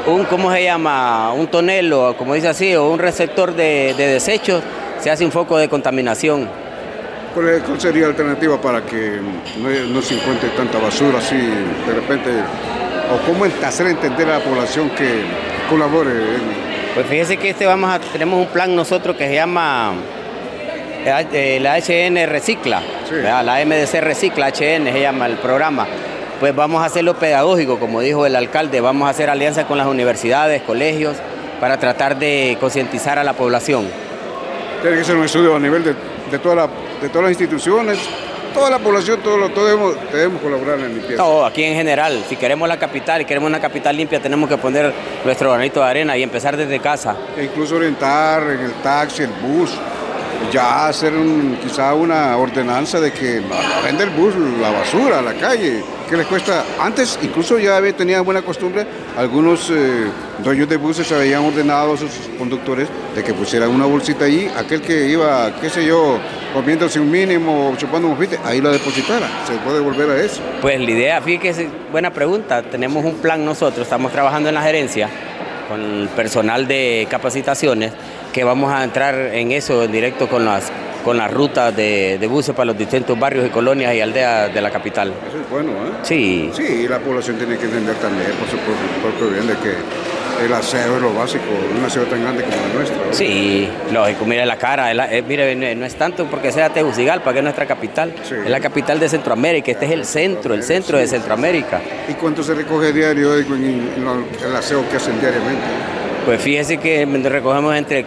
¿cómo se llama? Un tonel o como dice así, o un receptor de desechos, se hace un foco de contaminación. ¿Cuál sería la alternativa para que no se encuentre tanta basura así de repente? ¿O cómo hacer entender a la población que colabore? Pues fíjese que tenemos un plan nosotros que se llama la HN Recicla, Sí. La MDC Recicla, HN se llama el programa. Pues vamos a hacerlo pedagógico, como dijo el alcalde, vamos a hacer alianzas con las universidades, colegios, para tratar de concientizar a la población. Tiene que ser un estudio a nivel de todas las instituciones, toda la población, todos debemos colaborar en la limpieza. No, aquí en general, si queremos la capital y queremos una capital limpia, tenemos que poner nuestro granito de arena y empezar desde casa. E incluso orientar en el taxi, el bus, ya hacer quizá una ordenanza de que no vende el bus la basura a la calle, que les cuesta. Antes incluso ya tenía buena costumbre, algunos dueños de buses habían ordenado a sus conductores de que pusieran una bolsita allí, aquel que iba, qué sé yo, comiéndose un mínimo o chupando un fite, ahí la depositara, se puede volver a eso. Pues la idea, fíjese, buena pregunta, tenemos un plan nosotros, estamos trabajando en la gerencia con el personal de capacitaciones, que vamos a entrar en eso en directo con las rutas de buses para los distintos barrios y colonias y aldeas de la capital. Eso es bueno, ¿eh? Sí. Sí, y la población tiene que entender también por su propio bien de que el aseo es lo básico, un aseo tan grande como el nuestro, ¿no? Sí, lógico, mire la cara, mire, no es tanto porque sea Tegucigalpa, que es nuestra capital, Sí. es la capital de Centroamérica, este es el centro de Centroamérica. ¿Y cuánto se recoge diario en el aseo que hacen diariamente? Pues fíjese que recogemos entre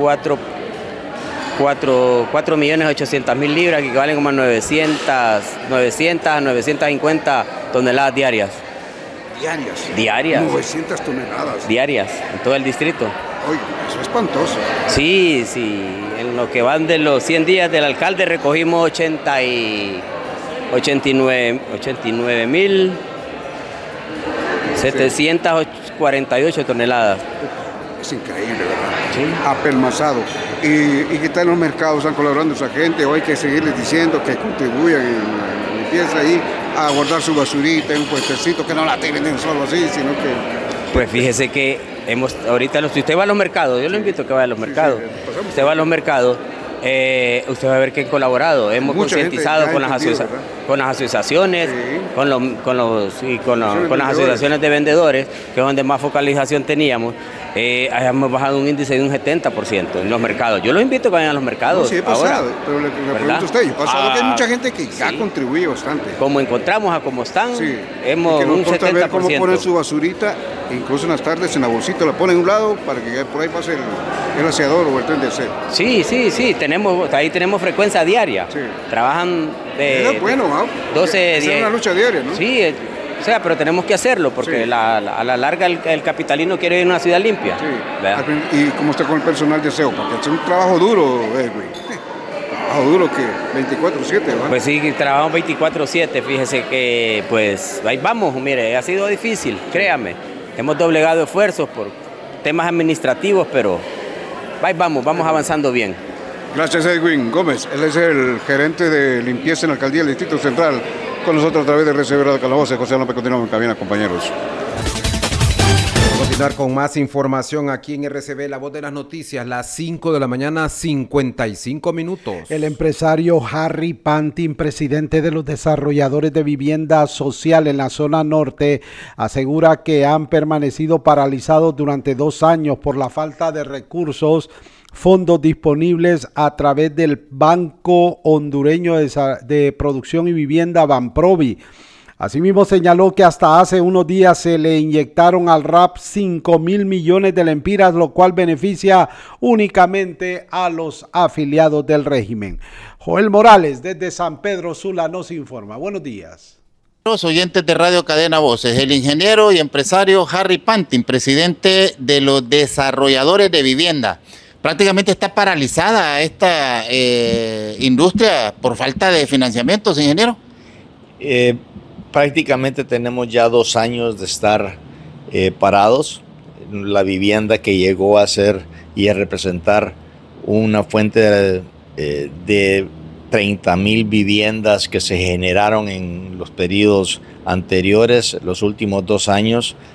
4.800.000 libras, que equivalen como a 900 a 950 toneladas diarias. Diarias. 900 toneladas. Diarias, en todo el distrito. Oye, eso es espantoso. Sí, en lo que van de los 100 días del alcalde recogimos 89.748 toneladas. Es increíble, ¿verdad? Sí. Apelmazado. ¿Y qué tal en los mercados? ¿Están colaborando esa gente? ¿O hay que seguirles diciendo que contribuyan en la limpieza ahí a guardar su basurita en un puestecito, que no la tienen solo así, sino que... Pues fíjese que ahorita, si usted va a los mercados, yo lo invito a que vaya a los mercados. pasamos. Usted va a los mercados, usted va a ver que han colaborado. Hemos Mucha concientizado gente con ya ha entendido, ¿verdad? con las asociaciones, Sí. con las asociaciones de vendedores, que es donde más focalización teníamos. Hemos bajado un índice de un 70% en los mercados. Yo los invito a que vayan a los mercados. No, sí, he pasado, ahora, pero le pregunto a usted, yo he pasado que hay mucha gente que ya contribuye bastante. Como encontramos a como están, Sí. hemos Y que no un importa ver cómo 70%. ponen su basurita, incluso en las tardes en la bolsita la ponen a un lado para que por ahí pase el aseador o el tren de sed. Sí, ahí tenemos frecuencia diaria. Sí. Trabajan Es bueno, ¿no? 12 Es días. una lucha diaria, ¿no? Sí, pero tenemos que hacerlo porque Sí. a la larga el capitalino quiere vivir en una ciudad limpia. Sí. ¿Verdad? ¿Y cómo está con el personal de aseo? Porque es un trabajo duro, güey. Trabajo duro que 24/7, ¿verdad? Pues sí, trabajamos 24/7, fíjese que pues ahí vamos, mire, ha sido difícil, créame. Hemos doblegado esfuerzos por temas administrativos, pero ahí vamos avanzando bien. Gracias, Edwin Gómez. Él es el gerente de limpieza en la alcaldía del Distrito Central. Con nosotros a través de RCB Radio Calabozo. José López, continuamos en cabina, compañeros. Vamos a continuar con más información aquí en RCB, La Voz de las Noticias, las 5 de la mañana, 55 minutos. El empresario Harry Pantin, presidente de los desarrolladores de vivienda social en la zona norte, asegura que han permanecido paralizados durante 2 años por la falta de recursos, fondos disponibles a través del Banco Hondureño de Producción y Vivienda, Banprovi. Asimismo señaló que hasta hace unos días se le inyectaron al RAP 5.000 millones de lempiras, lo cual beneficia únicamente a los afiliados del régimen. Joel Morales desde San Pedro Sula nos informa. Buenos días. Los oyentes de Radio Cadena Voces, el ingeniero y empresario Harry Pantin, presidente de los desarrolladores de vivienda. Prácticamente está paralizada esta industria por falta de financiamientos, ingeniero. Prácticamente tenemos ya 2 años de estar parados. La vivienda que llegó a ser y a representar una fuente de 30,000 viviendas que se generaron en los periodos anteriores, los últimos 2 años,